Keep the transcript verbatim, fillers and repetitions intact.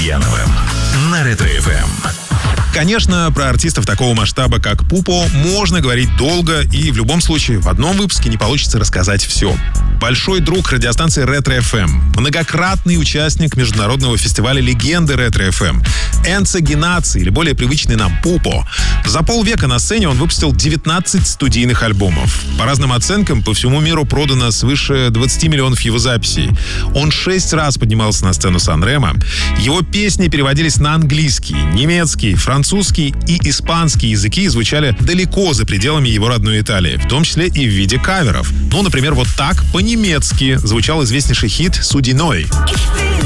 Андреяновым на Ретро-эф эм. Конечно, про артистов такого масштаба, как Пупо, можно говорить долго, и в любом случае в одном выпуске не получится рассказать все. Большой друг радиостанции Ретро-эф эм, многократный участник международного фестиваля «Легенды Ретро-эф эм», Энцо Генаци, или более привычный нам Пупо. За полвека на сцене он выпустил девятнадцать студийных альбомов. По разным оценкам, по всему миру продано свыше двадцати миллионов его записей. Он шесть раз поднимался на сцену Сан-Ремо. Его песни переводились на английский, немецкий, французский и испанский языки и звучали далеко за пределами его родной Италии, в том числе и в виде каверов. Ну, например, вот так по-немецки звучал известнейший хит «Судиной».